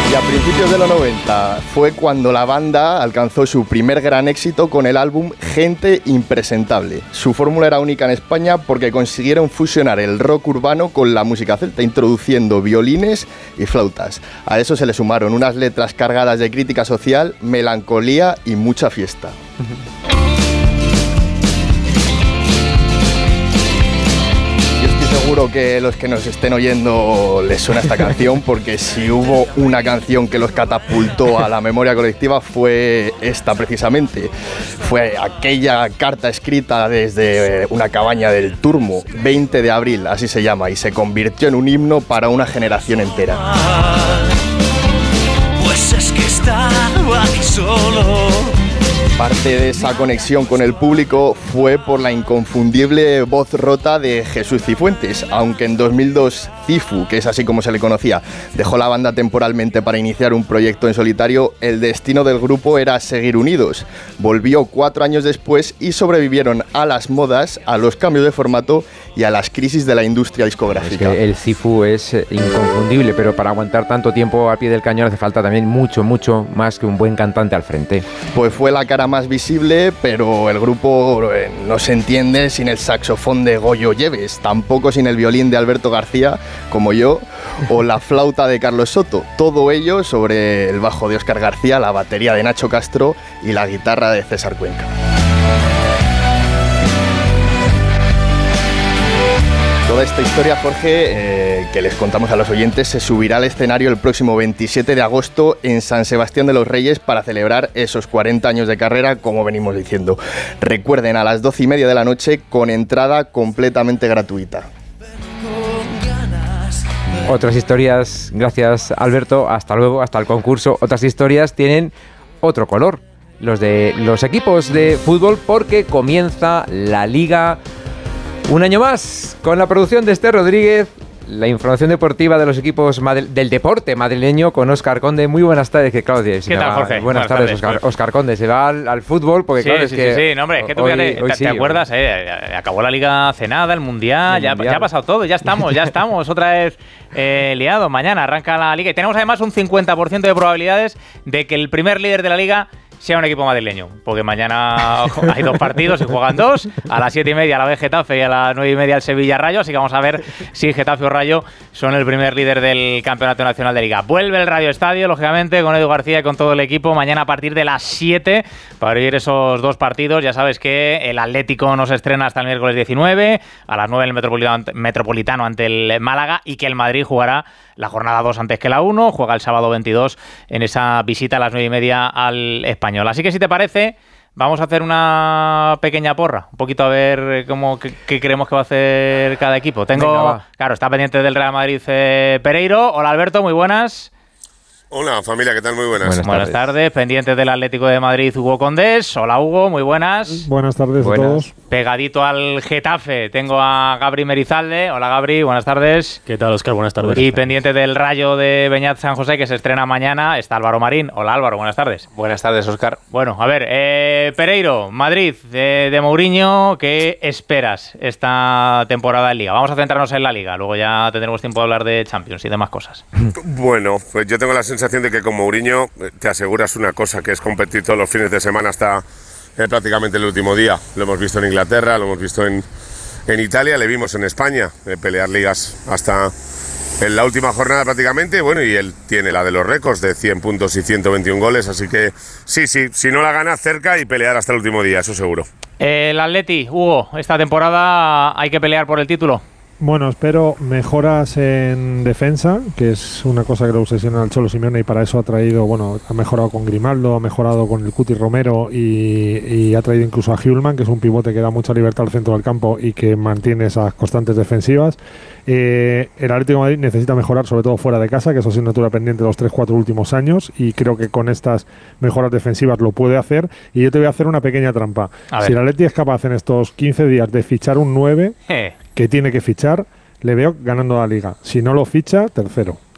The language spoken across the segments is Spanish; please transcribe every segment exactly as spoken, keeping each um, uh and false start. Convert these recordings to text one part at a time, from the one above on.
Y a principios de los noventa fue cuando la banda alcanzó su primer gran éxito con el álbum Gente Impresentable. Su fórmula era única en España porque consiguieron fusionar el rock urbano con la música celta, introduciendo violines y flautas. A eso se le sumaron unas letras cargadas de crítica social, melancolía y mucha fiesta. Seguro que los que nos estén oyendo les suena esta canción, porque si hubo una canción que los catapultó a la memoria colectiva fue esta precisamente. Fue aquella carta escrita desde una cabaña del Turmo, veinte de abril, así se llama, y se convirtió en un himno para una generación entera. Pues es que estaba aquí solo. Parte de esa conexión con el público fue por la inconfundible voz rota de Jesús Cifuentes. Aunque en dos mil dos Cifu, que es así como se le conocía, dejó la banda temporalmente para iniciar un proyecto en solitario, el destino del grupo era seguir unidos. Volvió cuatro años después y sobrevivieron a las modas, a los cambios de formato y a las crisis de la industria discográfica. Es que el Cifu es inconfundible, pero para aguantar tanto tiempo al pie del cañón hace falta también mucho, mucho más que un buen cantante al frente. Pues fue la cara más visible, pero el grupo eh, no se entiende sin el saxofón de Goyo Lleves, tampoco sin el violín de Alberto García, como yo, o la flauta de Carlos Soto. Todo ello sobre el bajo de Óscar García, la batería de Nacho Castro y la guitarra de César Cuenca. Toda esta historia, Jorge, eh, que les contamos a los oyentes, se subirá al escenario el próximo veintisiete de agosto en San Sebastián de los Reyes para celebrar esos cuarenta años de carrera, como venimos diciendo. Recuerden, a las doce y media de la noche, con entrada completamente gratuita. Otras historias, gracias Alberto, hasta luego, hasta el concurso. Otras historias tienen otro color, los de los equipos de fútbol, porque comienza la Liga. Un año más, con la producción de Esther Rodríguez, la información deportiva de los equipos madri- del deporte madrileño con Óscar Conde. Muy buenas tardes, que claro, ¿Qué tal, va, Jorge? Buenas, buenas tardes, tardes, Óscar, pues. Óscar Conde. Se va al, al fútbol, porque sí, claro, sí, es que... Sí, sí, no, hombre, es que tú hoy, fíjate, hoy te, sí, te acuerdas, eh, acabó la Liga cenada, el Mundial, el ya, mundial. ya ha pasado todo, ya estamos, ya estamos otra vez eh, liados. Mañana arranca la Liga y tenemos además un cincuenta por ciento de probabilidades de que el primer líder de la Liga sea un equipo madrileño, porque mañana hay dos partidos y juegan dos, a las siete y media la B Getafe y a las nueve y media el Sevilla Rayo, así que vamos a ver si Getafe o Rayo son el primer líder del Campeonato Nacional de Liga. Vuelve el Radio Estadio, lógicamente, con Edu García y con todo el equipo, mañana a partir de las siete, para vivir esos dos partidos. Ya sabes que el Atlético no se estrena hasta el miércoles diecinueve, a las nueve el Metropolitano, Metropolitano ante el Málaga, y que el Madrid jugará la jornada dos antes que la uno, juega el sábado veintidós en esa visita a las nueve y media al Español. Así que si te parece, vamos a hacer una pequeña porra, un poquito a ver cómo qué, qué creemos que va a hacer cada equipo. Tengo, Venga, claro, está pendiente del Real Madrid eh, Pereiro. Hola Alberto, muy buenas. Hola familia, ¿qué tal? Muy buenas. Buenas, buenas tardes. tardes. Pendientes del Atlético de Madrid, Hugo Condés. Hola Hugo, muy buenas. Buenas tardes buenas. a todos. Pegadito al Getafe tengo a Gabri Merizalde. Hola Gabri, buenas tardes. ¿Qué tal, Óscar? Buenas tardes. Y pendiente del Rayo de Beñat San José, que se estrena mañana, está Álvaro Marín. Hola Álvaro, buenas tardes. Buenas tardes, Óscar. Bueno, a ver, eh, Pereiro, Madrid, de, de Mourinho, ¿qué esperas esta temporada en Liga? Vamos a centrarnos en la Liga, luego ya tendremos tiempo de hablar de Champions y demás cosas. Bueno, pues yo tengo la sensación de que con Mourinho te aseguras una cosa, que es competir todos los fines de semana hasta eh, prácticamente el último día. Lo hemos visto en Inglaterra, lo hemos visto en, en Italia, le vimos en España, eh, pelear ligas hasta en la última jornada prácticamente. Bueno, y él tiene la de los récords de cien puntos y ciento veintiún goles, así que sí, sí, si no la gana, cerca y pelear hasta el último día, eso seguro. El Atleti, Hugo, esta temporada hay que pelear por el título. Bueno, espero mejoras en defensa, que es una cosa que le obsesiona al Cholo Simeone, y para eso ha traído, bueno, ha mejorado con Grimaldo, ha mejorado con el Cuti Romero y, y ha traído incluso a Hjulman, que es un pivote que da mucha libertad al centro del campo y que mantiene esas constantes defensivas. Eh, el Atlético de Madrid necesita mejorar, sobre todo fuera de casa, que es asignatura pendiente de los tres cuatro últimos años, y creo que con estas mejoras defensivas lo puede hacer. Y yo te voy a hacer una pequeña trampa. Si el Atleti es capaz en estos quince días de fichar un nueve, eh. que tiene que fichar, le veo ganando la Liga. Si no lo ficha, tercero.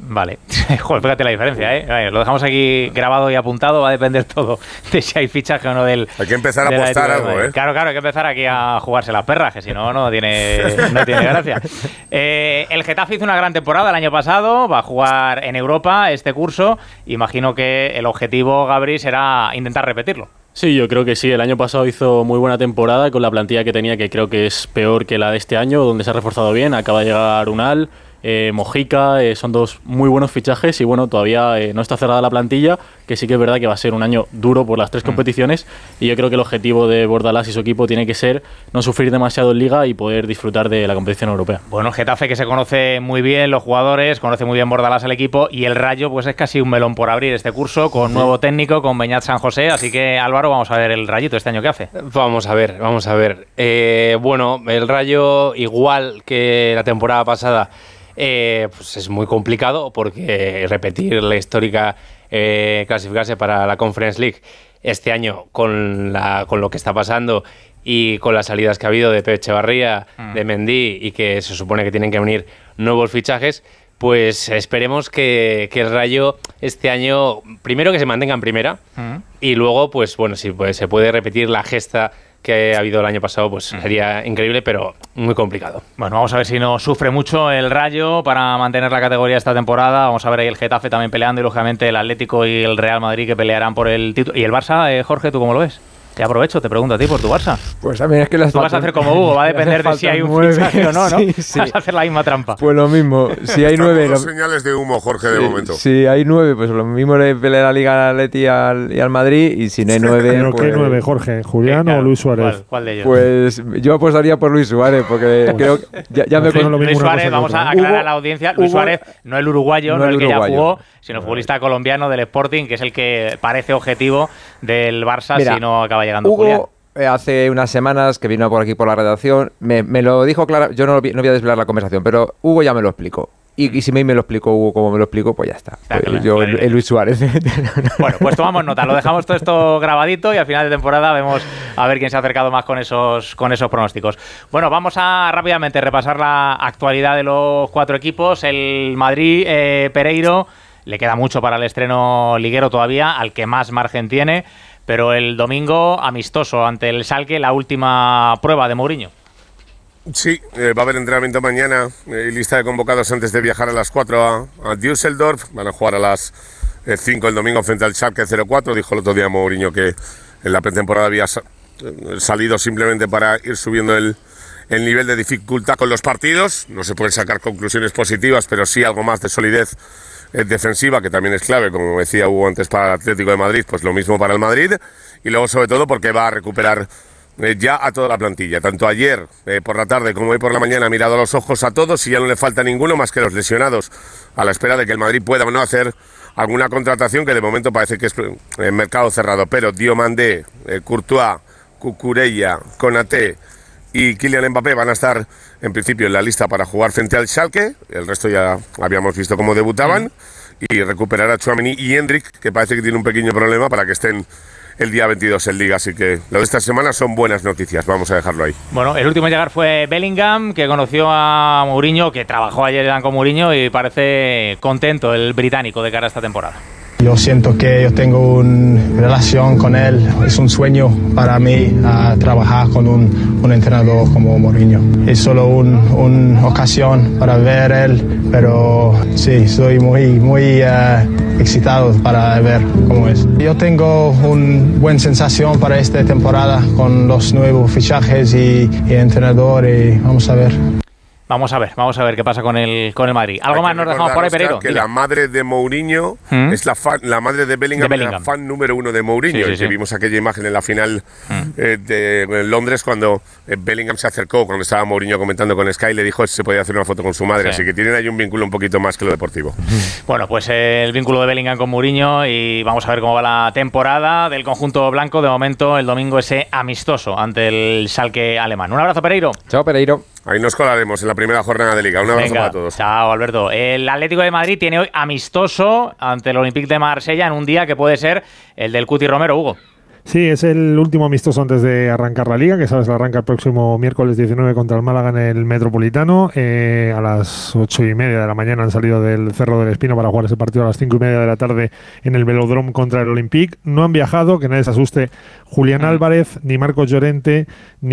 Vale. Joder, fíjate la diferencia, ¿eh? Vale, lo dejamos aquí grabado y apuntado. Va a depender todo de si hay fichaje o no del... Hay que empezar a apostar algo, ¿eh? Claro, claro, hay que empezar aquí a jugarse las perras, que si no, no tiene, no tiene gracia. Eh, el Getafe hizo una gran temporada el año pasado. Va a jugar en Europa este curso. Imagino que el objetivo, Gabri, será intentar repetirlo. Sí, yo creo que sí. El año pasado hizo muy buena temporada con la plantilla que tenía, que creo que es peor que la de este año, donde se ha reforzado bien. Acaba de llegar Unal, eh, Mojica, eh, son dos muy buenos fichajes y bueno, todavía eh, no está cerrada la plantilla, que sí que es verdad que va a ser un año duro por las tres mm. competiciones, y yo creo que el objetivo de Bordalás y su equipo tiene que ser no sufrir demasiado en Liga y poder disfrutar de la competición europea. Bueno, Getafe, que se conoce muy bien los jugadores, conoce muy bien Bordalás al equipo, y el Rayo pues es casi un melón por abrir este curso, con sí. nuevo técnico, con Beñat San José, así que Álvaro, vamos a ver el Rayito este año qué hace. Vamos a ver, vamos a ver. Eh, bueno, el Rayo, igual que la temporada pasada, Eh, pues es muy complicado, porque repetir la histórica eh, clasificarse para la Conference League este año con, la, con lo que está pasando y con las salidas que ha habido de Pep Echevarría, mm. de Mendy, y que se supone que tienen que venir nuevos fichajes, pues esperemos que, que el Rayo este año, primero que se mantenga en primera, mm. y luego pues bueno, si pues, se puede repetir la gesta que ha habido el año pasado, pues sería increíble, pero muy complicado. Bueno, vamos a ver si no sufre mucho el Rayo para mantener la categoría esta temporada. Vamos a ver ahí el Getafe también peleando, y lógicamente el Atlético y el Real Madrid, que pelearán por el título. ¿Y el Barça, eh, Jorge, tú cómo lo ves? Te aprovecho, te pregunto a ti por tu Barça. Pues también es que las Tú vas a hacer como Hugo, va a depender de si hay un nueve, fichaje o no, ¿no? Sí, sí. Vas a hacer la misma trampa. Pues lo mismo, si hay nueve... Los señales de humo, Jorge, de sí, momento. Si hay nueve, pues lo mismo le pelea la Liga al Atleti y al, y al Madrid, y si no hay nueve... ¿Pero pues, qué nueve, Jorge? ¿Julián claro, o Luis Suárez? ¿Cuál, ¿Cuál de ellos? Pues yo apostaría por Luis Suárez, porque pues, creo que ya, ya no me... Luis, Luis, Luis Suárez, vamos a aclarar Hugo, a la audiencia, Luis Hugo, Suárez no el uruguayo, no, no el, el que uruguayo. ya jugó, sino el futbolista colombiano del Sporting, que es el que parece objetivo del Barça. Mira, si no acaba llegando Hugo, Julián. Hace unas semanas que vino por aquí por la redacción, me, me lo dijo claro, yo no, lo, no voy a desvelar la conversación, pero Hugo ya me lo explicó. Y, y si me, me lo explicó Hugo como me lo explicó, pues ya está. está pues claro, yo, claro. El, el Luis Suárez. Bueno, pues tomamos nota, lo dejamos todo esto grabadito y al final de temporada vemos a ver quién se ha acercado más con esos, con esos pronósticos. Bueno, vamos a rápidamente repasar la actualidad de los cuatro equipos. El Madrid, eh, Pereiro, le queda mucho para el estreno liguero todavía, al que más margen tiene. Pero el domingo, amistoso ante el Schalke, la última prueba de Mourinho. Sí, eh, va a haber entrenamiento mañana, eh, lista de convocados antes de viajar a las cuatro a, a Düsseldorf. Van a jugar a las eh, cinco el domingo frente al Schalke cero cuatro. Dijo el otro día Mourinho que en la pretemporada había sa salido simplemente para ir subiendo el, el nivel de dificultad con los partidos. No se pueden sacar conclusiones positivas, pero sí algo más de solidez defensiva, que también es clave, como decía Hugo antes, para el Atlético de Madrid, pues lo mismo para el Madrid, y luego sobre todo porque va a recuperar eh, ya a toda la plantilla, tanto ayer eh, por la tarde como hoy por la mañana ha mirado a los ojos a todos, y ya no le falta ninguno más que los lesionados, a la espera de que el Madrid pueda o no hacer alguna contratación, que de momento parece que es eh, mercado cerrado, pero Diomandé, eh, Courtois, Cucurella, Konaté y Kylian Mbappé van a estar en principio en la lista para jugar frente al Schalke. El resto ya habíamos visto cómo debutaban, y recuperar a Tchouaméni y Endrick, que parece que tiene un pequeño problema, para que estén el día veintidós en Liga. Así que lo de esta semana son buenas noticias, vamos a dejarlo ahí. Bueno, el último en llegar fue Bellingham, que conoció a Mourinho, que trabajó ayer con Mourinho, y parece contento el británico de cara a esta temporada. Yo siento que yo tengo una relación con él, es un sueño para mí uh, trabajar con un, un entrenador como Mourinho. Es solo una un ocasión para ver él, pero sí, estoy muy, muy uh, excitado para ver cómo es. Yo tengo una buena sensación para esta temporada con los nuevos fichajes y, y entrenador, y vamos a ver. Vamos a ver, vamos a ver qué pasa con el con el Madrid. ¿Algo más nos dejamos por ahí, Pereiro? Que la madre de Mourinho ¿Mm? es la fan, la madre de Bellingham, de Bellingham. Es la fan número uno de Mourinho. Sí, sí, y que sí. vimos aquella imagen en la final ¿Mm? eh, de Londres, cuando eh, Bellingham se acercó, cuando estaba Mourinho comentando con Sky, le dijo si se podía hacer una foto con su madre. Sí. Así que tienen ahí un vínculo un poquito más que lo deportivo. Bueno, pues eh, el vínculo de Bellingham con Mourinho, y vamos a ver cómo va la temporada del conjunto blanco. De momento, el domingo ese amistoso ante el Schalke alemán. Un abrazo, Pereiro. Chao, Pereiro. Ahí nos colaremos en la primera jornada de Liga. Un abrazo Venga, para todos. Chao, Alberto. El Atlético de Madrid tiene hoy amistoso ante el Olympique de Marsella en un día que puede ser el del Cuti Romero, Hugo. Sí, es el último amistoso antes de arrancar la Liga, que sabes, la arranca el próximo miércoles diecinueve contra el Málaga en el Metropolitano. Eh, a las ocho y media de la mañana han salido del Cerro del Espino para jugar ese partido a las cinco y media de la tarde en el Velódromo contra el Olympique. No han viajado, que nadie se asuste, Julián Álvarez, ni Marcos Llorente,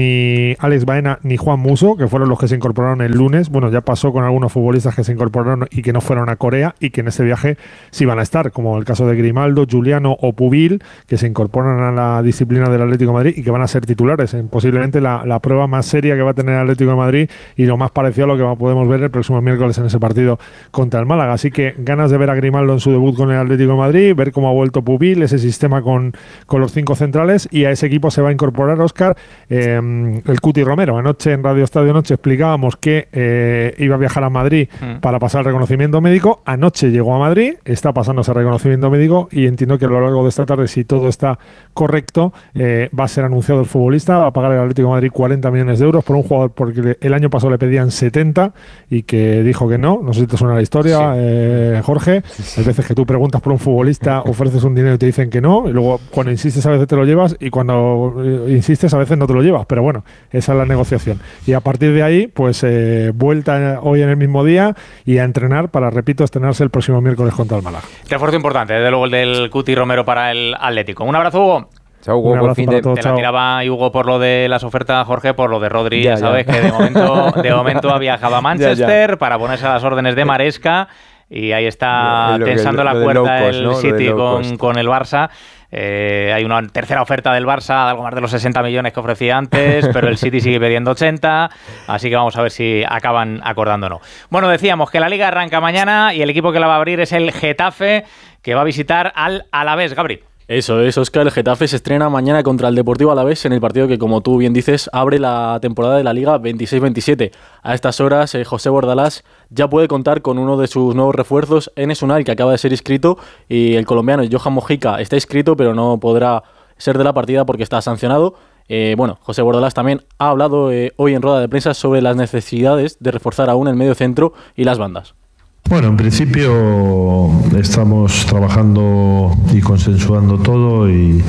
ni Alex Baena, ni Juan Muso, que fueron los que se incorporaron el lunes. Bueno, ya pasó con algunos futbolistas que se incorporaron y que no fueron a Corea y que en ese viaje sí van a estar, como el caso de Grimaldo, Juliano o Pubil, que se incorporan a la disciplina del Atlético de Madrid y que van a ser titulares en posiblemente la, la prueba más seria que va a tener el Atlético de Madrid y lo más parecido a lo que podemos ver el próximo miércoles en ese partido contra el Málaga. Así que ganas de ver a Grimaldo en su debut con el Atlético de Madrid, ver cómo ha vuelto Pubil, ese sistema con, con los cinco centrales, y a ese equipo se va a incorporar, Óscar, eh, el Cuti Romero. Anoche en Radio Estadio Noche explicábamos que eh, iba a viajar a Madrid mm. para pasar el reconocimiento médico. Anoche llegó a Madrid, está pasando ese reconocimiento médico y entiendo que a lo largo de esta tarde, si todo está correcto, eh, va a ser anunciado el futbolista. Va a pagar el Atlético de Madrid cuarenta millones de euros por un jugador porque el año pasado le pedían setenta y que dijo que no. No sé si te suena la historia, sí. eh, Jorge. Hay veces que tú preguntas por un futbolista, ofreces un dinero y te dicen que no, y luego cuando insistes a veces te lo llevas y cuando eh, insistes a veces no te lo llevas, pero bueno, esa es la negociación. Y a partir de ahí, pues eh, vuelta hoy en el mismo día y a entrenar para, repito, estrenarse el próximo miércoles contra el Málaga. Refuerzo importante, desde luego el del Cuti Romero para el Atlético. Un abrazo, Hugo. Chao, Hugo. Un abrazo para todos, te chao. la tiraba Hugo por lo de las ofertas, Jorge, por lo de Rodri, ya, sabes ya. que de momento, de momento ha viajado a Manchester ya, ya. para ponerse a las órdenes de Maresca y ahí está lo, tensando lo, lo, la cuerda el ¿no? City con, con el Barça. Eh, hay una tercera oferta del Barça, algo más de los sesenta millones que ofrecía antes, pero el City sigue pidiendo ochenta, así que vamos a ver si acaban acordando o no. Bueno, decíamos que la Liga arranca mañana y el equipo que la va a abrir es el Getafe, que va a visitar al Alavés, Gabri. Eso es, Óscar. El Getafe se estrena mañana contra el Deportivo Alavés en el partido que, como tú bien dices, abre la temporada de la Liga veintiséis veintisiete. A estas horas, eh, José Bordalás ya puede contar con uno de sus nuevos refuerzos, Enes Unal, que acaba de ser inscrito, y el colombiano Johan Mojica está inscrito, pero no podrá ser de la partida porque está sancionado. Eh, bueno, José Bordalás también ha hablado eh, hoy en rueda de prensa sobre las necesidades de reforzar aún el medio centro y las bandas. Bueno, en principio estamos trabajando y consensuando todo y,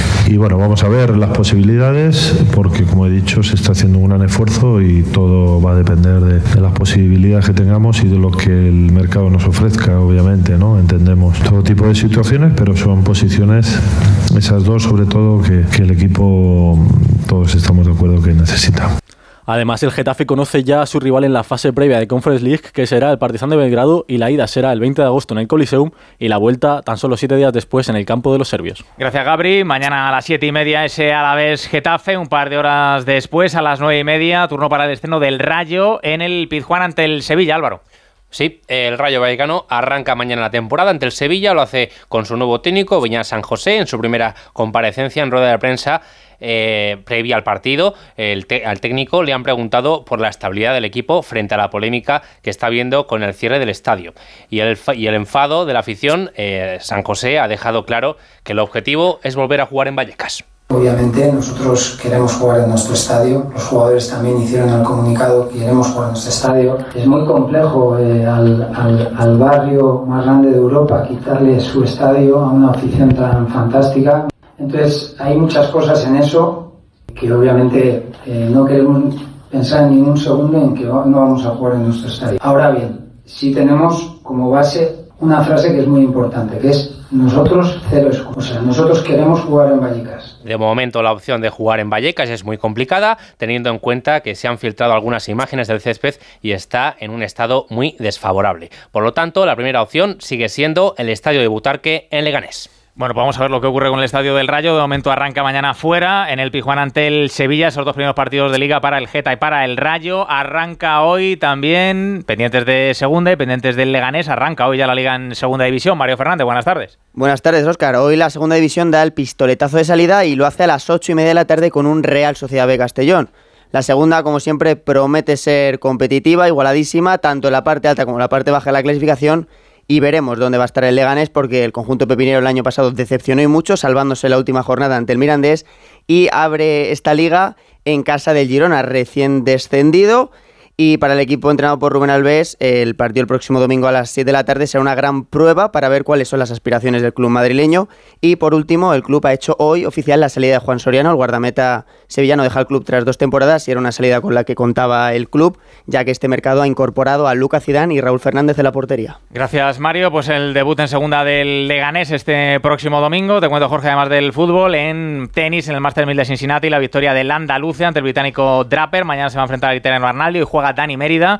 y bueno, vamos a ver las posibilidades porque, como he dicho, se está haciendo un gran esfuerzo y todo va a depender de, de las posibilidades que tengamos y de lo que el mercado nos ofrezca, obviamente, ¿no? Entendemos todo tipo de situaciones, pero son posiciones, esas dos sobre todo, que, que el equipo todos estamos de acuerdo que necesita. Además, el Getafe conoce ya a su rival en la fase previa de Conference League, que será el Partizan de Belgrado, y la ida será el veinte de agosto en el Coliseum y la vuelta tan solo siete días después en el campo de los serbios. Gracias, Gabri. Mañana a las siete y media ese Alavés Getafe, un par de horas después, a las nueve y media, turno para el estreno del Rayo en el Pizjuán ante el Sevilla, Álvaro. Sí, el Rayo Vallecano arranca mañana la temporada ante el Sevilla, lo hace con su nuevo técnico, Beñat San José, en su primera comparecencia en rueda de prensa eh, previa al partido. El te- al técnico le han preguntado por la estabilidad del equipo frente a la polémica que está habiendo con el cierre del estadio. Y el, y el enfado de la afición, eh, San José ha dejado claro que el objetivo es volver a jugar en Vallecas. Obviamente nosotros queremos jugar en nuestro estadio, los jugadores también hicieron el comunicado que queremos jugar en nuestro estadio. Es muy complejo eh, al, al, al barrio más grande de Europa quitarle su estadio a una afición tan fantástica. Entonces hay muchas cosas en eso que obviamente eh, no queremos pensar en ningún segundo en que no vamos a jugar en nuestro estadio. Ahora bien, sí tenemos como base una frase que es muy importante, que es nosotros cero excusas, o sea, nosotros queremos jugar en Vallecas. De momento la opción de jugar en Vallecas es muy complicada, teniendo en cuenta que se han filtrado algunas imágenes del césped y está en un estado muy desfavorable. Por lo tanto, la primera opción sigue siendo el estadio de Butarque en Leganés. Bueno, pues vamos a ver lo que ocurre con el Estadio del Rayo. De momento arranca mañana fuera, en el Pizjuán ante el Sevilla, esos dos primeros partidos de Liga para el Geta y para el Rayo. Arranca hoy también, pendientes de Segunda y pendientes del Leganés, arranca hoy ya la Liga en Segunda División. Mario Fernández, buenas tardes. Buenas tardes, Óscar. Hoy la Segunda División da el pistoletazo de salida y lo hace a las ocho y media de la tarde con un Real Sociedad B Castellón. La segunda, como siempre, promete ser competitiva, igualadísima, tanto en la parte alta como en la parte baja de la clasificación. Y veremos dónde va a estar el Leganés, porque el conjunto pepinero el año pasado decepcionó y mucho, salvándose la última jornada ante el Mirandés, y abre esta liga en casa del Girona, recién descendido, Y para el equipo entrenado por Rubén Alves, el partido el próximo domingo a las siete de la tarde será una gran prueba para ver cuáles son las aspiraciones del club madrileño. Y por último, el club ha hecho hoy oficial la salida de Juan Soriano. El guardameta sevillano deja el club tras dos temporadas y era una salida con la que contaba el club, ya que este mercado ha incorporado a Lucas Zidane y Raúl Fernández en la portería. Gracias, Mario. Pues el debut en segunda del Leganés este próximo domingo. Te cuento, Jorge, además del fútbol, en tenis, en el Masters mil de Cincinnati, la victoria del Andaluce ante el británico Draper. Mañana se va a enfrentar al italiano Arnaldo y juega Dani Mérida.